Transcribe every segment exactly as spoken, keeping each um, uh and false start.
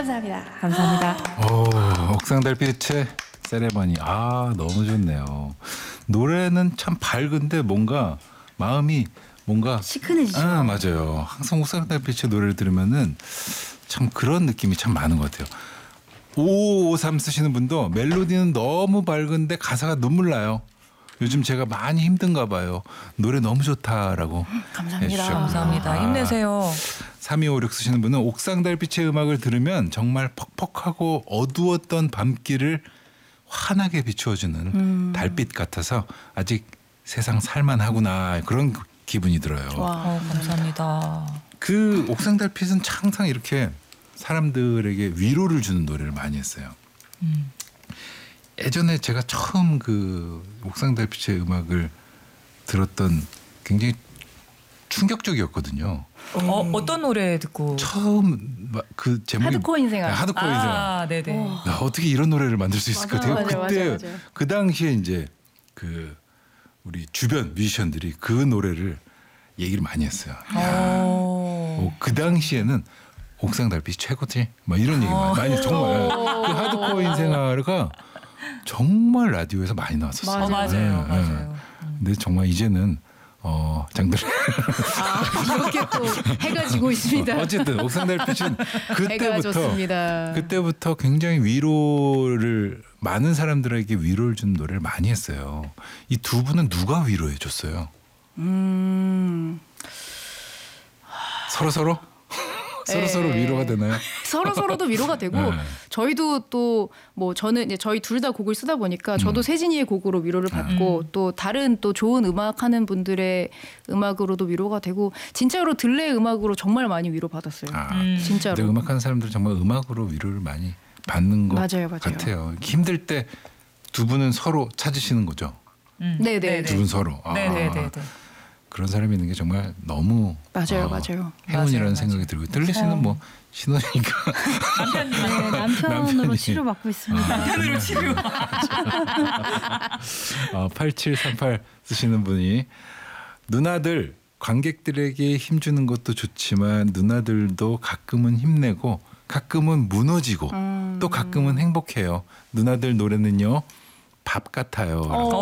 감사합니다. 감사합니다. 오, 옥상달빛의 세레머니. 아, 너무 좋네요. 노래는 참 밝은데 뭔가 마음이 뭔가 시큰해지죠. 아, 맞아요. 항상 옥상달빛의 노래를 들으면은 참 그런 느낌이 참 많은 것 같아요. 오오오삼 쓰시는 분도 멜로디는 너무 밝은데 가사가 눈물 나요. 요즘 제가 많이 힘든가 봐요. 노래 너무 좋다라고. 감사합니다. 해주셨고요. 감사합니다. 아, 힘내세요. 삼이오육 쓰시는 분은 옥상달빛의 음악을 들으면 정말 퍽퍽하고 어두웠던 밤길을 환하게 비추어주는 음. 달빛 같아서 아직 세상 살만하구나 그런 기분이 들어요. 와. 어, 감사합니다. 그 옥상달빛은 항상 이렇게 사람들에게 위로를 주는 노래를 많이 했어요. 음. 예전에 제가 처음 그 옥상달빛의 음악을 들었던 굉장히 충격적이었거든요. 어, 어떤 노래 듣고? 처음 마- 그 제목이 하드코어 인생아. 네, 하드코어 인생아. 아, 네네. 오. 야, 어떻게 이런 노래를 만들 수 있을까? 맞아요, 제가 맞아요, 그때 맞아요, 맞아요. 그 당시에 이제 그 우리 주변 뮤지션들이 그 노래를 얘기를 많이 했어요. 야, 오. 어, 그 당시에는 옥상달빛이 최고지. 막 이런 얘기 많이, 많이 정말 그 하드코어 인생아가 정말 라디오에서 많이 나왔었어요. 어, 맞아요, 네, 네. 맞아요. 음. 근데 정말 이제는 어, 장들 아, 이렇게 또 해가 지고 있습니다. 어쨌든 옥상달빛은 해가 그때부터 좋습니다. 그때부터 굉장히 위로를 많은 사람들에게 위로를 주는 노래를 많이 했어요. 이 두 분은 누가 위로해 줬어요? 음. 서로 서로 서로 서로 네. 위로가 되나요? 서로 서로도 위로가 되고 네. 저희도 또 뭐 저는 이제 저희 둘 다 곡을 쓰다 보니까 저도 음. 세진이의 곡으로 위로를 받고 음. 또 다른 또 좋은 음악 하는 분들의 음악으로도 위로가 되고 진짜로 들레 음악으로 정말 많이 위로 받았어요. 아, 음. 진짜로. 근데 음악하는 사람들은 정말 음악으로 위로를 많이 받는 것 맞아요, 맞아요. 같아요. 힘들 때 두 분은 서로 찾으시는 거죠. 음. 네네. 두 분 서로. 아, 네네네. 그런 사람이 있는 게 정말 너무 맞아요, 어, 맞아요. 행운이라는 맞아요, 생각이 맞아요. 들고 뜰리 씨는 뭐 신혼이니까 네, 남편으로 남편이. 치료받고 있습니다. 남편으로 치료. 어, 팔칠삼팔 쓰시는 분이 누나들 관객들에게 힘주는 것도 좋지만 누나들도 가끔은 힘내고 가끔은 무너지고 음. 또 가끔은 행복해요. 누나들 노래는요 밥 같아요. 라고.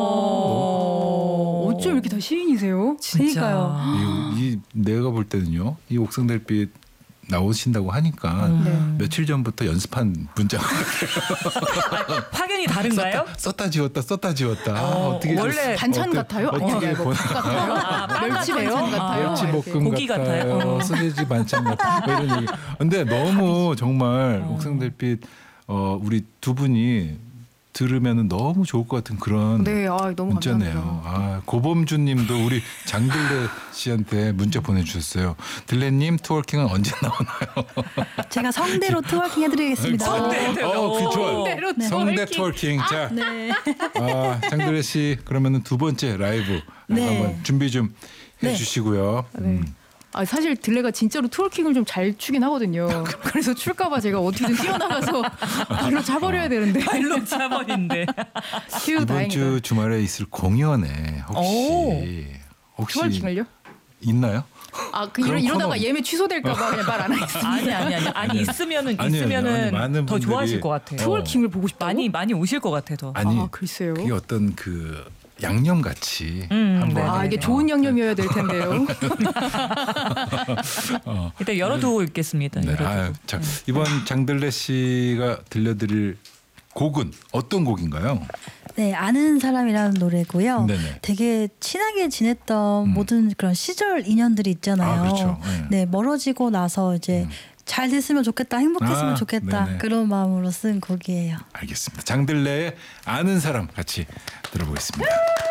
어. 어쩜 이렇게 다 시인이세요? 진짜. 그러니까요. 이, 이 내가 볼 때는요 이 옥상달빛 나오신다고 하니까 음. 네. 며칠 전부터 연습한 문장 확연히 다른가요? 썼다 지웠다 썼다 지웠다. 아, 어, 어떻게 원래 반찬 어때- 같아요? 어떻게 아니, 뭐 보나. 밥 같아요? 아, 멸치래요? 반찬 같아요? 멸치 이렇게. 볶음 고기 같아요. 같아요? 어. 소세지 반찬 같아요. 뭐 이런 얘기. 근데 너무 정말 어. 옥상달빛 어, 우리 두 분이 들으면은 너무 좋을 것 같은 그런 네, 아, 너무 문자네요. 감사합니다. 아, 고범주님도 우리 장들레 씨한테 문자 보내주셨어요. 들레님 트월킹은 언제 나오나요? 제가 성대로 트월킹 해드리겠습니다. 성대. 어, 그 좋아요. 성대로 성대 트월킹. 트월킹. 자, 네. 아, 장들레 씨 그러면은 두 번째 라이브 네. 한번 준비 좀 네. 해주시고요. 네. 음. 아, 사실 들레가 진짜로 트월킹을 좀 잘 추긴 하거든요. 그래서 출까봐 제가 어떻게든 뛰어나가서 발로 차버려야 되는데. 발로 차버린데. 휴, 이번 다행이다. 주 주말에 있을 공연에 혹시 혹시 트월킹을요? 있나요? 아, 그 그런 이러, 다가 코너. 예매 취소될까봐 그냥 말 안 하겠습니다. 아니 아니 아니 아니 있으면은 아니요, 아니요. 있으면은 아니, 많은 더 분들이 좋아하실 것 같아요. 트월킹을 보고 싶다고? 많이 많이 오실 것 같아 더. 아니 아, 글쎄요. 그게 어떤 그 양념 같이 음, 한번 네. 아, 이게 어, 좋은 양념이어야 될 텐데요. 어, 일단 열어두고 있겠습니다. 네. 열어두고. 아유, 자, 이번 장들레 씨가 들려드릴 곡은 어떤 곡인가요? 네, 아는 사람이라는 노래고요. 네네. 되게 친하게 지냈던 음. 모든 그런 시절 인연들이 있잖아요. 아, 그렇죠. 네. 네, 멀어지고 나서 이제 음. 잘 됐으면 좋겠다, 행복했으면 아, 좋겠다 네네. 그런 마음으로 쓴 곡이에요. 알겠습니다. 장들레의 아는 사람 같이 들어보겠습니다.